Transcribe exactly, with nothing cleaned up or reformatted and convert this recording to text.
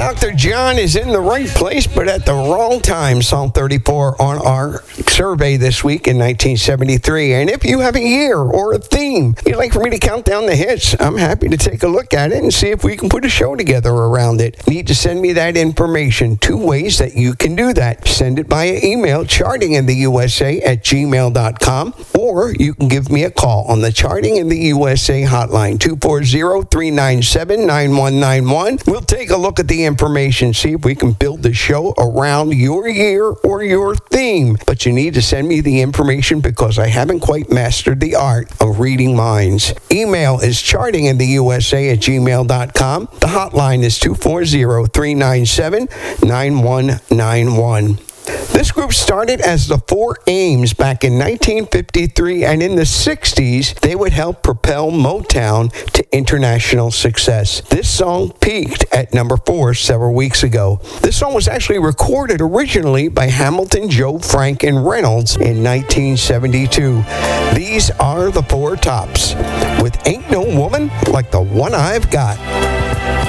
Doctor John is in the right place, but at the wrong time. Psalm thirty-four on our survey this week in nineteen seventy-three. And if you have a year or a theme you'd like for me to count down the hits, I'm happy to take a look at it and see if we can put a show together around it. Need to send me that information. Two ways that you can do that. Send it via email, charting in the U S A at gmail dot com, or you can give me a call on the Charting in the U S A hotline, two four zero, three nine seven, nine one nine one. We'll take a look at the information, see if we can build the show around your year or your theme. But you need to send me the information because I haven't quite mastered the art of reading minds. Email is charting in the U S A at gmail dot com. The hotline is two four zero, three nine seven, nine one nine one. This group started as the Four Ames back in nineteen fifty-three, and in the sixties, they would help propel Motown to international success. This song peaked at number four several weeks ago. This song was actually recorded originally by Hamilton, Joe, Frank, and Reynolds in nineteen seventy-two. These are the Four Tops with Ain't No Woman Like the One I've Got.